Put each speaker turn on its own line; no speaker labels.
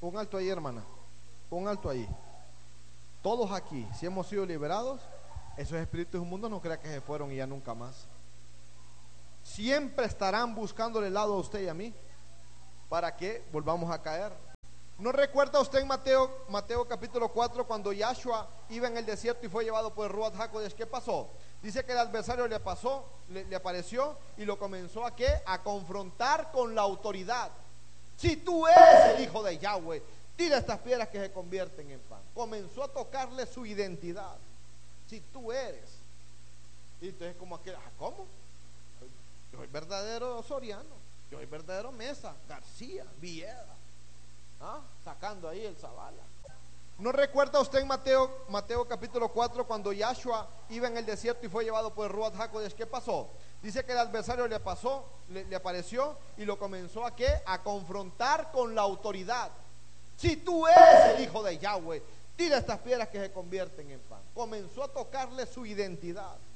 Un alto ahí, hermana. Un alto ahí. Todos aquí, si hemos sido liberados, esos espíritus inmundos no crea que se fueron y ya nunca más. Siempre estarán buscando el lado a usted y a mí para que volvamos a caer. ¿No recuerda usted en Mateo capítulo 4 cuando Yahshua iba en el desierto y fue llevado por el Ruach HaKodesh? ¿Qué pasó? Dice que el adversario le apareció y lo comenzó a ¿qué? A confrontar con la autoridad. Si tú eres el hijo de Yahweh, tira estas piedras que se convierten en pan. Comenzó a tocarle su identidad. Si tú eres. Y entonces como aquel, ¿cómo? Yo soy verdadero Soriano, yo soy verdadero Mesa, García, Villeda, sacando ahí el Zavala. ¿No recuerda usted en Mateo capítulo 4 cuando Yahshua iba en el desierto y fue llevado por el Ruach HaKodesh? ¿Qué pasó? Dice que el adversario le apareció y lo comenzó a ¿qué? A confrontar con la autoridad. Si tú eres el hijo de Yahweh, tira estas piedras que se convierten en pan. Comenzó a tocarle su identidad.